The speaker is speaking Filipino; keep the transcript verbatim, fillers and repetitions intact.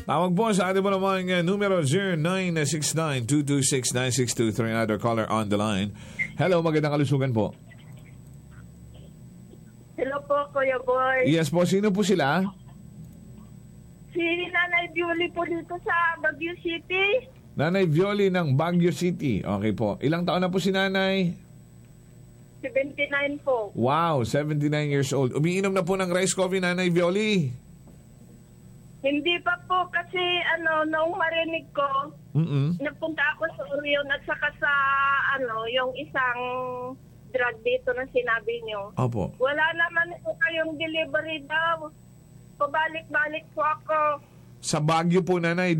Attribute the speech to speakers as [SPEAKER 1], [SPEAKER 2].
[SPEAKER 1] Tawag po sa ating mo naman uh, numero zero nine six nine two two six nine six two three. Another caller on the line. Hello, magandang kalusugan po.
[SPEAKER 2] Hello po, Kuya Boy.
[SPEAKER 1] Yes po, sino po sila?
[SPEAKER 2] Si Nanay Bioli po dito sa Baguio City.
[SPEAKER 1] Nanay Violi ng Baguio City. Okay po. Ilang taon na po si nanay?
[SPEAKER 2] seventy-nine po.
[SPEAKER 1] Wow, seventy-nine years old. Umiinom na po ng rice coffee, Nanay Violi?
[SPEAKER 2] Hindi pa po kasi ano, noong marinig ko,
[SPEAKER 1] Mm-mm.
[SPEAKER 2] nagpunta ako sa Orion at saka sa ano, yung isang drug dito na sinabi nyo.
[SPEAKER 1] Opo.
[SPEAKER 2] Wala naman po kayong delivery daw. Pabalik-balik po ako.
[SPEAKER 1] Sa Baguio po, Nanay.